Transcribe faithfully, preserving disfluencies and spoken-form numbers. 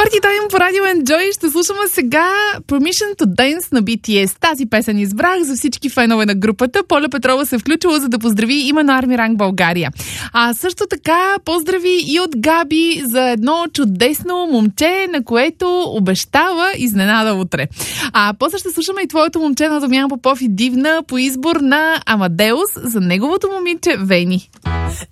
Парти тайм по радио Enjoy. Ще слушаме сега Permission to Dance на Би Ти Ес. Тази песен избрах за всички фенове на групата. Поля Петрова се е включила, за да поздрави именно Арми Ранг България. А също така поздрави и от Габи за едно чудесно момче, на което обещава изненада утре. А после ще слушаме и твоето момче на Дамян Попов и Дивна по избор на Амадеус за неговото момиче Вени.